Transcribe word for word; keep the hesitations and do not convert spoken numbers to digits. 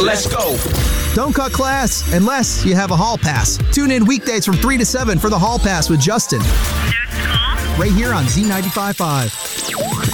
let's go. Don't cut class unless you have a hall pass. Tune in weekdays from three to seven for the Hall Pass with Justin. Right here on Z ninety-five point five.